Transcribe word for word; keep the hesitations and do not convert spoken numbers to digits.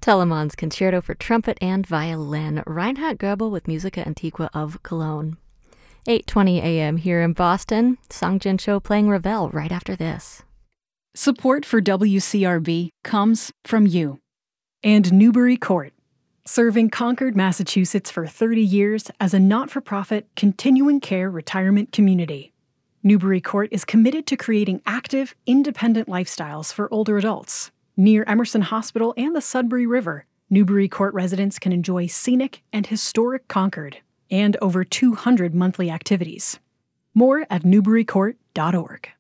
Telemann's Concerto for Trumpet and Violin, Reinhard Goebel with Musica Antiqua of Cologne. eight twenty a.m. here in Boston. Song Jin Cho playing Ravel right after this. Support for W C R B comes from you. And Newbury Court, serving Concord, Massachusetts for thirty years as a not-for-profit continuing care retirement community. Newbury Court is committed to creating active, independent lifestyles for older adults. Near Emerson Hospital and the Sudbury River, Newbury Court residents can enjoy scenic and historic Concord and over two hundred monthly activities. More at newbury court dot org.